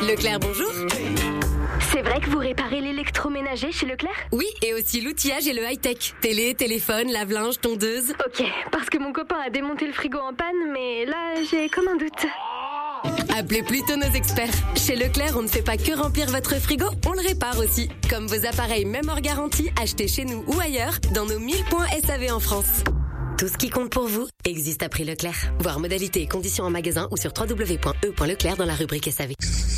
Leclerc, bonjour. C'est vrai que vous réparez l'électroménager chez Leclerc ? Oui, et aussi l'outillage et le high-tech. Télé, téléphone, lave-linge, tondeuse. Ok, parce que mon copain a démonté le frigo en panne, mais là, j'ai comme un doute. Appelez plutôt nos experts. Chez Leclerc, on ne fait pas que remplir votre frigo, on le répare aussi. Comme vos appareils même hors garantie, achetés chez nous ou ailleurs, dans nos 1000 points SAV en France. Tout ce qui compte pour vous existe à prix Leclerc. Voir modalités et conditions en magasin ou sur www.e.leclerc dans la rubrique SAV.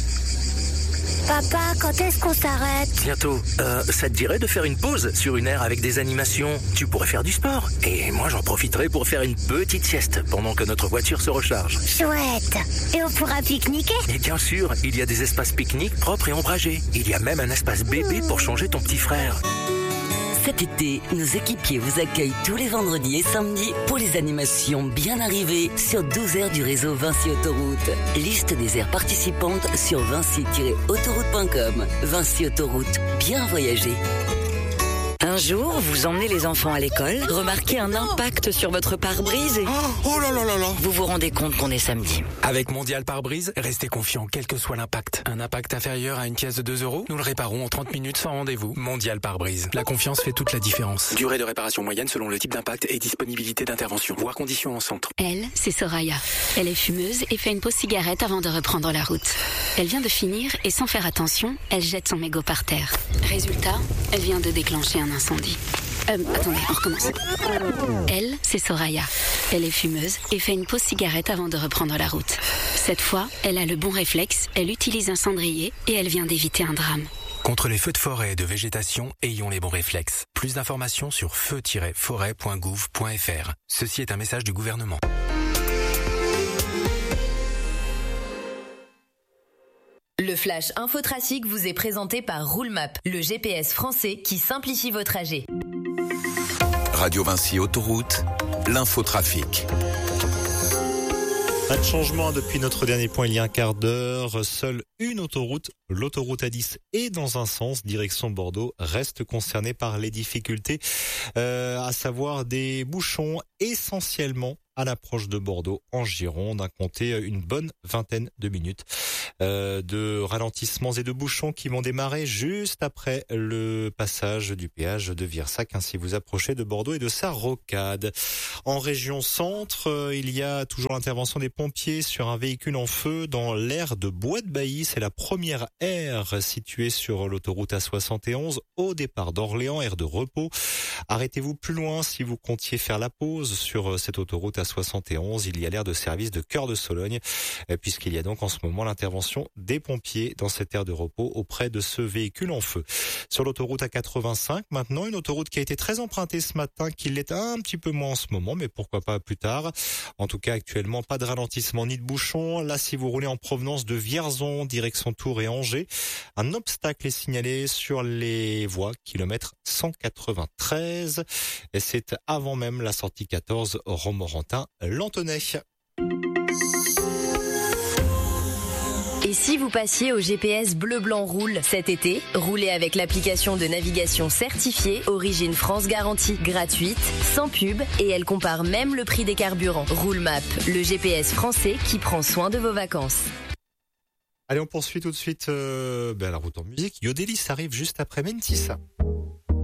Papa, quand est-ce qu'on s'arrête ? Bientôt. Ça te dirait de faire une pause sur une aire avec des animations ? Tu pourrais faire du sport. Et moi, j'en profiterai pour faire une petite sieste pendant que notre voiture se recharge. Chouette. Et on pourra pique-niquer ? Et bien sûr, il y a des espaces pique-nique propres et ombragés. Il y a même un espace bébé pour changer ton petit frère. Cet été, nos équipiers vous accueillent tous les vendredis et samedis pour les animations bien arrivées sur 12 aires du réseau Vinci Autoroute. Liste des aires participantes sur vinci-autoroute.com. Vinci Autoroute, bien voyager. Un jour, vous emmenez les enfants à l'école, remarquez un impact sur votre pare-brise et... Oh là là là là. Vous vous rendez compte qu'on est samedi. Avec Mondial Pare-Brise, restez confiant quel que soit l'impact. Un impact inférieur à une pièce de 2 €, nous le réparons en 30 minutes sans rendez-vous. Mondial Pare-Brise. La confiance fait toute la différence. Durée de réparation moyenne selon le type d'impact et disponibilité d'intervention. Voir conditions en centre. Elle, c'est Soraya. Elle est fumeuse et fait une pause cigarette avant de reprendre la route. Elle vient de finir et sans faire attention, elle jette son mégot par terre. Résultat, elle vient de déclencher un incendie. Attendez, on recommence. Elle, c'est Soraya. Elle est fumeuse et fait une pause cigarette avant de reprendre la route. Cette fois, elle a le bon réflexe, elle utilise un cendrier et elle vient d'éviter un drame. Contre les feux de forêt et de végétation, ayons les bons réflexes. Plus d'informations sur feu-forêt.gouv.fr. Ceci est un message du gouvernement. Le Flash Infotrafic vous est présenté par Roulemap, le GPS français qui simplifie vos trajets. Radio Vinci Autoroute, l'infotrafic. Pas de changement depuis notre dernier point il y a un quart d'heure. Seule une autoroute, l'autoroute A10 est dans un sens, direction Bordeaux, reste concernée par les difficultés, à savoir des bouchons essentiellement à l'approche de Bordeaux en Gironde, à compter une bonne vingtaine de minutes de ralentissements et de bouchons qui vont démarrer juste après le passage du péage de Virsac, ainsi vous approchez de Bordeaux et de sa rocade. En région centre, il y a toujours l'intervention des pompiers sur un véhicule en feu dans l'aire de Bois-de-Bailly. C'est la première aire située sur l'autoroute A71 au départ d'Orléans, aire de repos. Arrêtez-vous plus loin si vous comptiez faire la pause sur cette autoroute A71. Il y a l'aire de service de Cœur de Sologne, puisqu'il y a donc en ce moment l'intervention des pompiers dans cette aire de repos auprès de ce véhicule en feu. Sur l'autoroute A85, maintenant, une autoroute qui a été très empruntée ce matin, qui l'est un petit peu moins en ce moment, mais pourquoi pas plus tard. En tout cas, actuellement, pas de ralentissement ni de bouchon. Là, si vous roulez en provenance de Vierzon, direction Tours et Angers, un obstacle est signalé sur les voies kilomètre 193. Et c'est avant même la sortie 14 Romorantin-Lanthenay. Et si vous passiez au GPS Bleu Blanc Roule cet été, roulez avec l'application de navigation certifiée Origine France Garantie, gratuite, sans pub, et elle compare même le prix des carburants. Roulemap, le GPS français qui prend soin de vos vacances. Allez, on poursuit tout de suite la route en musique. Yodelis arrive juste après Mentissa.